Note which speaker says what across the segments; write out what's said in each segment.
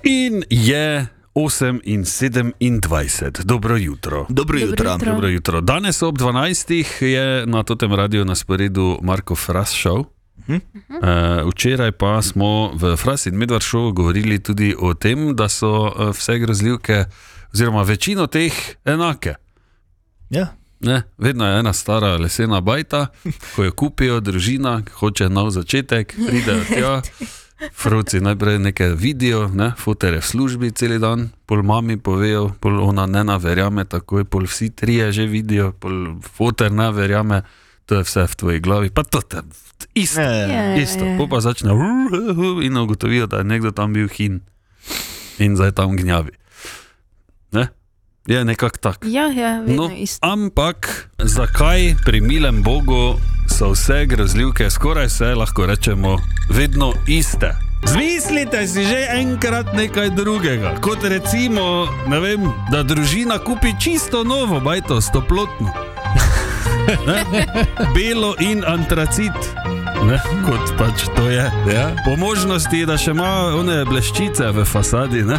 Speaker 1: In je 8:27. Dobro jutro.
Speaker 2: Dobro jutro.
Speaker 1: Dobro jutro. Danes ob 12. je na totem radiju na sporedu Marko Fras show. Včeraj pa smo v Fras in Medvard show govorili tudi o tem, da so vse grozljivke, oziroma večino teh enake.
Speaker 2: Ja.
Speaker 1: Ne, vedno je ena stara lesena bajta, ko jo kupijo, družina, hoče nov začetek, pridejo tja, froci najprej nekaj vidijo, ne, fotere v službi celi dan, pol mami povejo, pol ona ne naverjame takoj, pol vsi trije že vidijo, pol foter ne verjame, to je vse v tvoji glavi, pa to te isto, isto. Pol pa začne in ugotovijo, da je nekdo tam bil hin in zdaj tam gnjavi. Ne? Je nekako tak.
Speaker 3: Ja, vedno isto.
Speaker 1: Ampak zakaj pri milem Bogu so vse grozljivke, skoraj vse, lahko rečemo, vedno iste? Zmislite si že enkrat nekaj drugega, kot recimo, ne vem, da družina kupi čisto novo bajto, stoplotno. Ne? Belo in antracit, ne? Kot pač to je. Ja? Po možnosti, da še ima one bleščice v fasadi, ne?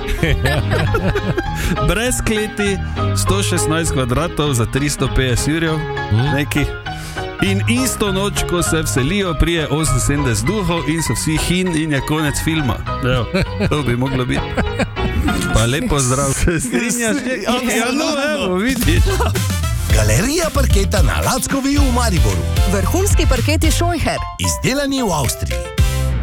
Speaker 1: Brez kleti, 116 kvadratov za 350 jurjev, neki. In isto noč, ko se veselijo, prije 78 duhov in so vsi hin in je konec filma. Evo, to bi moglo biti. Pa lepo zdrav. Se strinjaš? Ja, no, evo, vidiš.
Speaker 4: Galerija parketa na Lackovi v Mariboru.
Speaker 5: Vrhunski parketi Scheucher.
Speaker 4: Izdelani v Avstriji.